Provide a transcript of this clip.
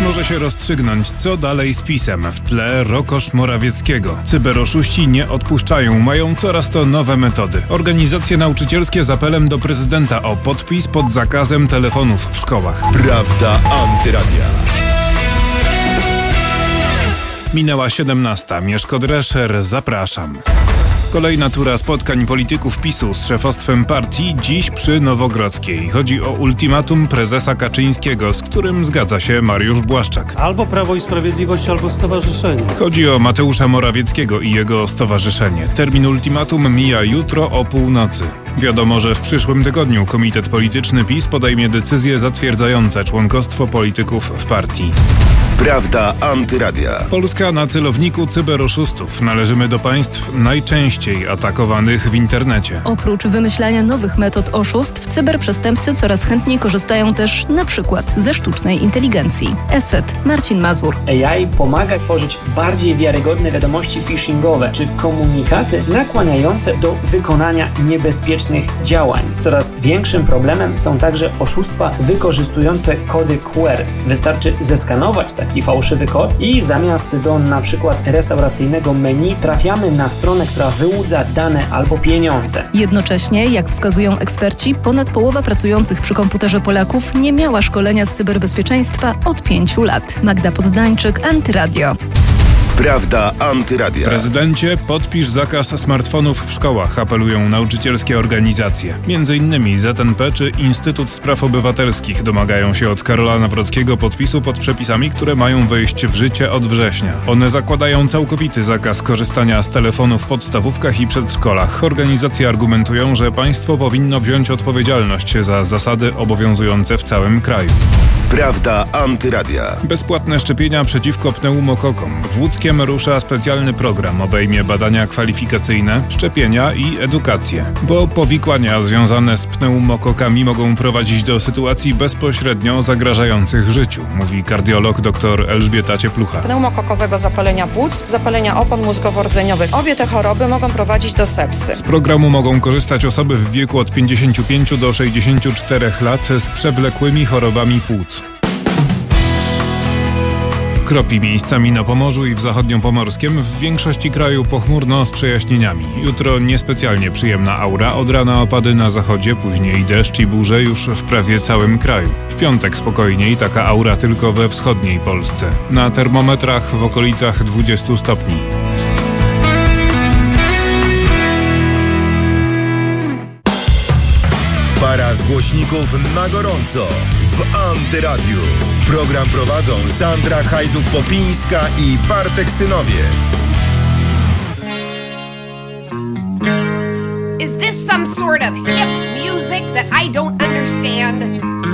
może się rozstrzygnąć, co dalej z PiS-em. W tle rokosz Morawieckiego. Cyberoszuści nie odpuszczają, mają coraz to nowe metody. Organizacje nauczycielskie z apelem do prezydenta o podpis pod zakazem telefonów w szkołach. Prawda Antyradia. Minęła 17. Mieszko Drescher, zapraszam. Kolejna tura spotkań polityków PiS-u z szefostwem partii dziś przy Nowogrodzkiej. Chodzi o ultimatum prezesa Kaczyńskiego, z którym zgadza się Mariusz Błaszczak. Albo Prawo i Sprawiedliwość, albo stowarzyszenie. Chodzi o Mateusza Morawieckiego i jego stowarzyszenie. Termin ultimatum mija jutro o północy. Wiadomo, że w przyszłym tygodniu Komitet Polityczny PiS podejmie decyzje zatwierdzające członkostwo polityków w partii. Prawda Antyradia. Polska na celowniku cyberoszustów. Należymy do państw najczęściej atakowanych w internecie. Oprócz wymyślania nowych metod oszustw, cyberprzestępcy coraz chętniej korzystają też na przykład ze sztucznej inteligencji. ESET, Marcin Mazur. AI pomaga tworzyć bardziej wiarygodne wiadomości phishingowe czy komunikaty nakłaniające do wykonania niebezpiecznych działań. Coraz większym problemem są także oszustwa wykorzystujące kody QR. Wystarczy zeskanować taki fałszywy kod i zamiast do na przykład restauracyjnego menu trafiamy na stronę, która wyłudza dane albo pieniądze. Jednocześnie, jak wskazują eksperci, ponad połowa pracujących przy komputerze Polaków nie miała szkolenia z cyberbezpieczeństwa od 5 lat. Magda Poddańczyk, Antyradio. Prawda Antyradia. Prezydencie, podpisz zakaz smartfonów w szkołach, apelują nauczycielskie organizacje. Między innymi ZNP czy Instytut Spraw Obywatelskich domagają się od Karola Nawrockiego podpisu pod przepisami, które mają wejść w życie od września. One zakładają całkowity zakaz korzystania z telefonów w podstawówkach i przedszkolach. Organizacje argumentują, że państwo powinno wziąć odpowiedzialność za zasady obowiązujące w całym kraju. Prawda Antyradia. Bezpłatne szczepienia przeciwko pneumokokom. W Łódzkiem rusza specjalny program. Obejmie badania kwalifikacyjne, szczepienia i edukację. Bo powikłania związane z pneumokokami mogą prowadzić do sytuacji bezpośrednio zagrażających życiu, mówi kardiolog dr Elżbieta Cieplucha. Pneumokokowego zapalenia płuc, zapalenia opon mózgowo-rdzeniowych. Obie te choroby mogą prowadzić do sepsy. Z programu mogą korzystać osoby w wieku od 55 do 64 lat z przewlekłymi chorobami płuc. Kropi miejscami na Pomorzu i w zachodniopomorskiem, w większości kraju pochmurno z przejaśnieniami. Jutro niespecjalnie przyjemna aura, od rana opady na zachodzie, później deszcz i burze już w prawie całym kraju. W piątek spokojniej, taka aura tylko we wschodniej Polsce. Na termometrach w okolicach 20 stopni. Para z głośników na gorąco w Antyradiu. Program prowadzą Sandra Hajduk-Popińska i Bartek Synowiec. Is this some sort of hip music that I don't understand?